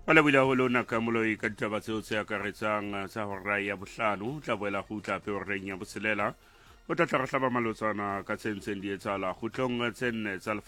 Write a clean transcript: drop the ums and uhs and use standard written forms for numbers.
Ola bila ho lona ka moloi ka ditaba tseo tse akaretsang sa hora ya bohlano tla boela go tla pe horeng ya boselela o tla tla re hlaba malotsana ka tsentseng di etsahala khutlong tse nne tsa